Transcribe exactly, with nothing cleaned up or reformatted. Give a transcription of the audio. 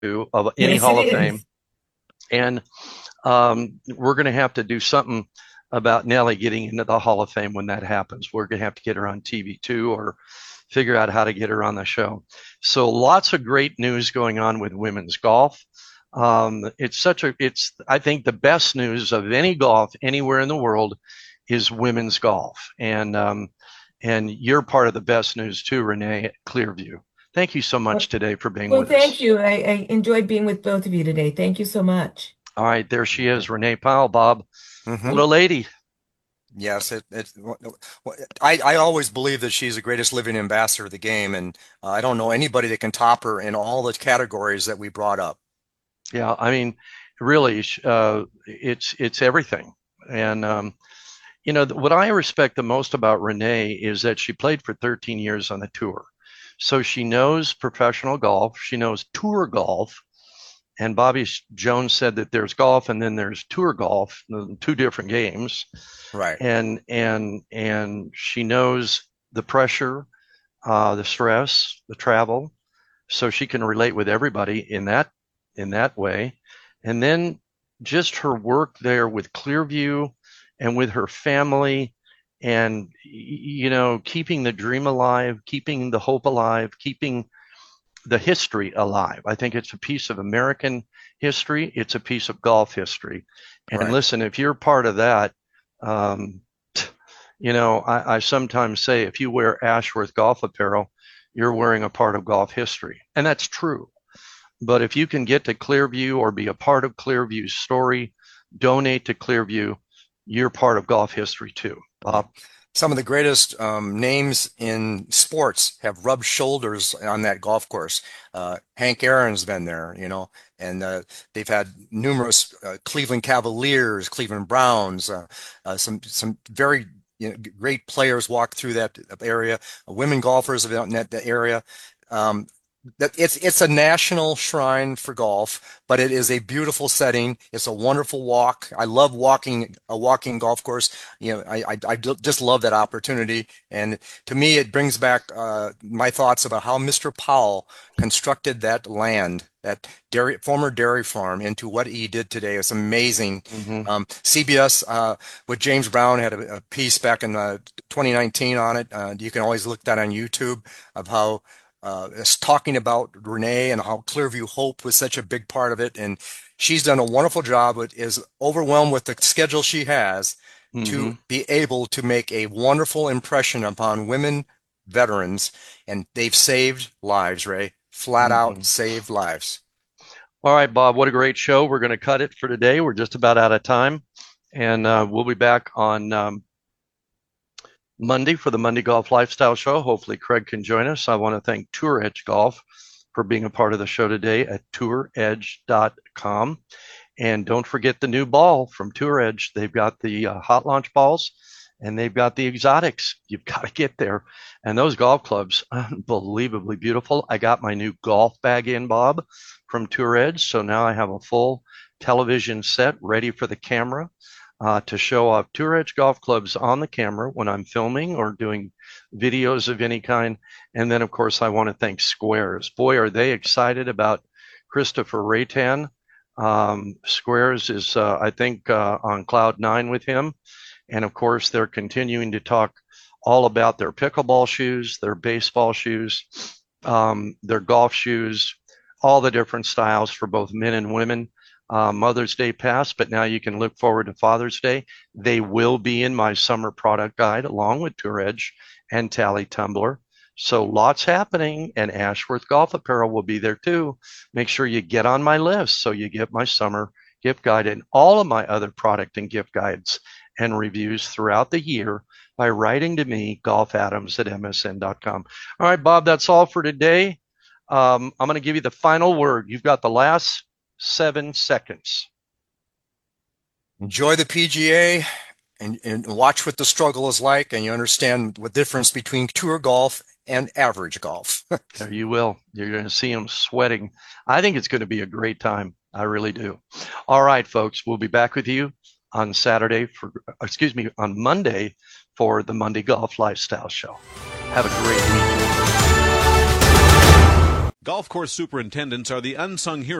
of any Yes, it Hall of Fame. is. And um, we're going to have to do something about Nellie getting into the Hall of Fame when that happens. We're going to have to get her on T V too, or figure out how to get her on the show. So lots of great news going on with women's golf. Um, it's such a, it's, I think the best news of any golf anywhere in the world is women's golf. And, um, and you're part of the best news too, Renee, at Clearview. Thank you so much Well, today for being well, with us. thank you. I, I enjoyed being with both of you today. Thank you so much. All right, there she is, Renee Powell. Bob, Mm-hmm. what a lady. Yes, it, it, I, I always believe that she's the greatest living ambassador of the game, and uh, I don't know anybody that can top her in all the categories that we brought up. Yeah, I mean, really, uh, it's it's everything. And um, you know, what I respect the most about Renee is that she played for thirteen years on the tour. So she knows professional golf, she knows tour golf. And Bobby Jones said that there's golf and then there's tour golf, two different games. Right. And and and she knows the pressure, uh, the stress, the travel, so she can relate with everybody in that in that way. And then just her work there with Clearview and with her family, and you know, keeping the dream alive, keeping the hope alive, keeping the history alive. I think it's a piece of American history. It's a piece of golf history. And Right. listen, if you're part of that, um, you know, I, I sometimes say if you wear Ashworth golf apparel, you're wearing a part of golf history. And that's true. But if you can get to Clearview or be a part of Clearview's story, donate to Clearview, you're part of golf history too. Bob? Some of the greatest um, names in sports have rubbed shoulders on that golf course. Uh, Hank Aaron's been there, you know, and uh, they've had numerous uh, Cleveland Cavaliers, Cleveland Browns, uh, uh, some some very you know, great players walk through that area. Uh, women golfers have been in that area. Um, that it's it's a national shrine for golf, but it is a beautiful setting. It's a wonderful walk. I love walking a walking golf course. You know, I I, I just love that opportunity, and to me, it brings back uh, my thoughts about how Mister Powell constructed that land, that dairy former dairy farm, into what he did today. It's amazing. Mm-hmm. Um, C B S uh, with James Brown had a, a piece back in uh, twenty nineteen on it. Uh, you can always look that on YouTube of how uh, it's talking about Renee and how Clearview Hope was such a big part of it. And she's done a wonderful job. It is overwhelmed with the schedule she has Mm-hmm. to be able to make a wonderful impression upon women veterans. And they've saved lives, Ray. Flat Mm-hmm. out saved lives. All right, Bob, what a great show. We're going to cut it for today. We're just about out of time. And uh, we'll be back on um, Monday for the Monday Golf Lifestyle Show. Hopefully, Craig can join us. I want to thank Tour Edge Golf for being a part of the show today at tour edge dot com. And don't forget the new ball from Tour Edge. They've got the uh, hot launch balls and they've got the exotics. You've got to get there. And those golf clubs, unbelievably beautiful. I got my new golf bag in, Bob, from Tour Edge. So now I have a full television set ready for the camera uh, to show off Tour Edge golf clubs on the camera when I'm filming or doing videos of any kind. And then, of course, I want to thank Squares. Boy, are they excited about Christopher Raytan. Um, Squares is, uh, I think, uh, on cloud nine with him. And of course, they're continuing to talk all about their pickleball shoes, their baseball shoes, um, their golf shoes, all the different styles for both men and women. Uh, Mother's Day passed, but now you can look forward to Father's Day. They will be in my summer product guide along with Tour Edge and Tally Tumbler. So lots happening, and Ashworth Golf Apparel will be there too. Make sure you get on my list so you get my summer gift guide and all of my other product and gift guides and reviews throughout the year by writing to me, golf adams at m s n dot com. All right, Bob, that's all for today. Um, I'm going to give you the final word. You've got the last seven seconds. Enjoy the P G A and, and watch what the struggle is like, and you understand the difference between tour golf and average golf. There you will. You're going to see them sweating. I think it's going to be a great time. I really do. All right, folks, we'll be back with you on Saturday for, excuse me, on Monday for the Monday Golf Lifestyle Show. Have a great weekend. Golf course superintendents are the unsung heroes